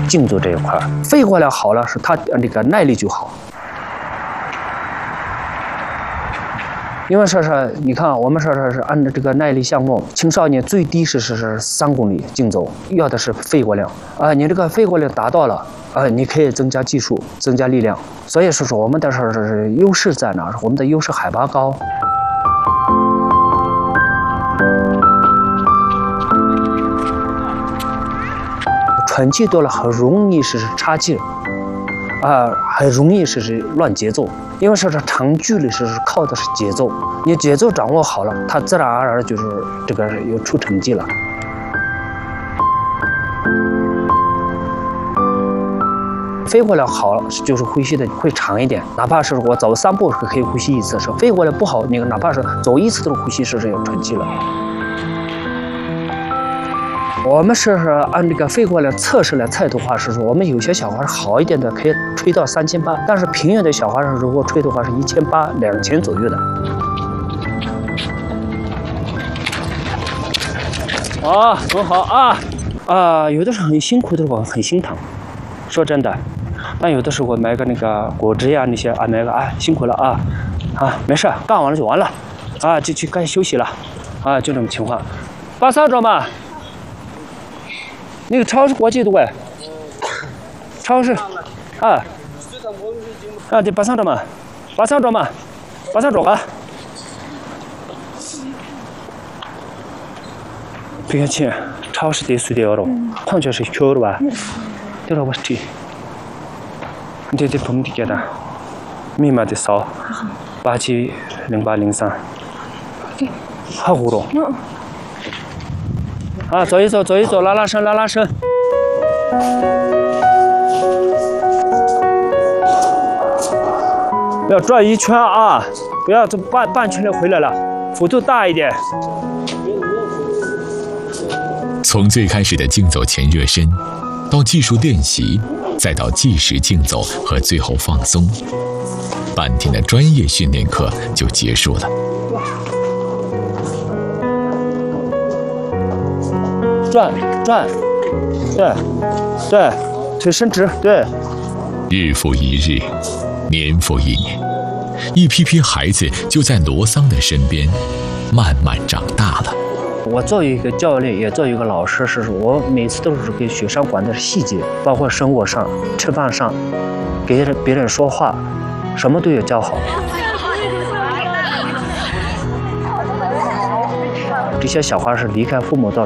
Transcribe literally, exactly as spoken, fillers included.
静坐这一块，肺活量好了，是他那个耐力就好。因为说是，你看我们说是是按照这个耐力项目，青少年最低是是是三公里竞走，要的是肺活量啊。你这个肺活量达到了啊，你可以增加技术，增加力量。所以说说我们的是是优势在哪儿？我们的优势海拔高。喘气多了，很容易是岔气，啊，很容易是是乱节奏。因为说是长距离是靠的是节奏，你节奏掌握好了，它自然而然就是这个有出成绩了。肺活量好了，就是呼吸的会长一点，哪怕是我走三步可以呼吸一次，是肺活量不好，你哪怕是走一次的呼吸是有喘气了。我们是按这个肺活量测试来测的话，是说我们有些小孩好一点的可以吹到三千八，但是平原的小孩如果吹的话是一千八、两千左右的。啊，很好啊啊！有的时候很辛苦的话很心疼，说真的，但有的时候买个那个果汁呀那些啊，买个啊辛苦了啊啊，没事，干完了就完了啊，就去该休息了啊，就这种情况。把扫帚嘛。那个超市国际的喂，超市，啊，啊，对，把上着嘛，把上着嘛，把上着啊。不要钱，超市得水的了，矿泉水缺了吧？对了，我去，你这这碰的给的，密码得扫，八七零八零三，好糊涂。啊，走一走，走一走，拉拉伸，拉拉伸。要转一圈啊，不要这半半圈就回来了，幅度大一点。 从最开始的竞走前热身，到技术练习，再到计时竞走和最后放松，半天的专业训练课就结束了。转转，对对，腿伸直，对。日复一日，年复一年，一批批孩子就在罗桑的身边慢慢长大了。 我作为一个教练，也作为一个老师，是我每次都是给学生管的细节，包括生活上、吃饭上，给别人说话，什么都要教好。这些小孩是离开父母到